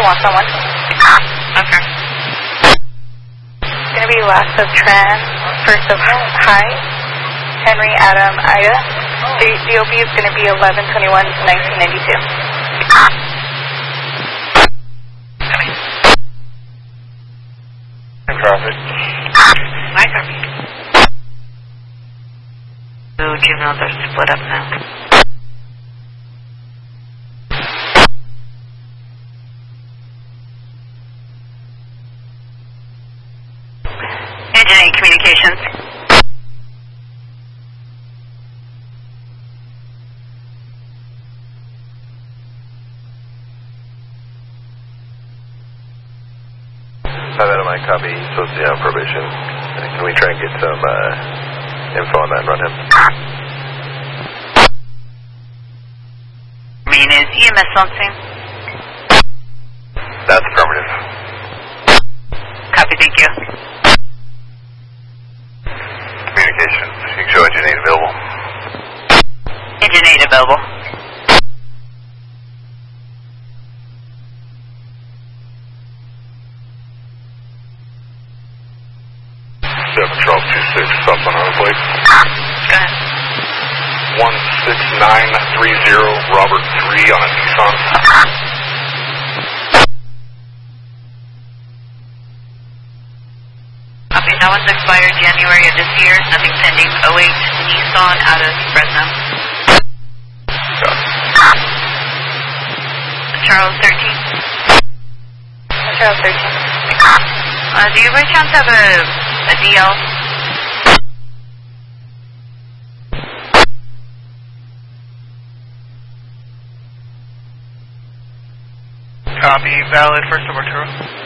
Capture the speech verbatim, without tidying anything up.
want someone. Okay. It's going to be last of Tran, first of Hi, Henry, Adam, Ida. D O B is going to be eleven twenty-one nineteen ninety-two. Traffic. My copy. So juveniles are split up now. Engine eight communications. Five out of my copy, supposed to be on probation. Can we try and get some uh, info on that and run him? Main is E M S on scene. That's affirmative. Copy, thank you. Communications. You can show engine eight available. Engine eight available. seven twelve two six, up on our plate. Go ahead. one six nine three zero, Robert three on a Nissan. Copy, that one's expired January of this year, nothing pending. oh eight Nissan out of Fresno. Charles thirteen. Charles thirteen. Uh, do you by chance have a, a D L? Copy, valid, first of Arturo.